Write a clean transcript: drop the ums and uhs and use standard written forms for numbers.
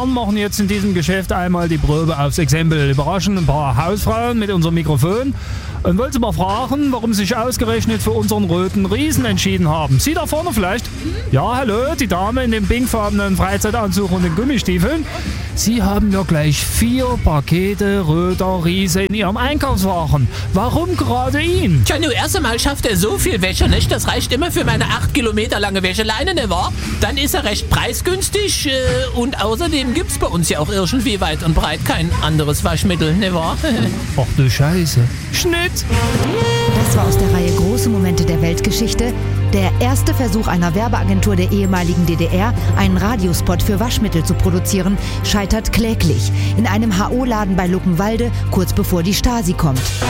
Herren machen jetzt in diesem Geschäft einmal die Probe aufs Exempel. Überraschen ein paar Hausfrauen mit unserem Mikrofon und wollte mal fragen, warum sie sich ausgerechnet für unseren roten Riesen entschieden haben. Sie da vorne vielleicht? Ja, hallo, die Dame in dem pinkfarbenen Freizeitanzug und den Gummistiefeln. Sie haben ja gleich 4 Pakete roter Riese in Ihrem Einkaufswagen. Warum gerade ihn? Tja, nur erst einmal schafft er so viel Wäsche, nicht? Das reicht immer für meine 8 Kilometer lange Wäscheleine, ne wahr? Dann ist er recht preisgünstig und außerdem gibt's bei uns ja auch irgendwie weit und breit kein anderes Waschmittel, ne wahr? Ach du Scheiße. Schnitt! Das war aus der Reihe Große Momente der Weltgeschichte. Der erste Versuch einer Werbeagentur der ehemaligen DDR, einen Radiospot für Waschmittel zu produzieren, scheitert kläglich. In einem HO-Laden bei Luckenwalde, kurz bevor die Stasi kommt.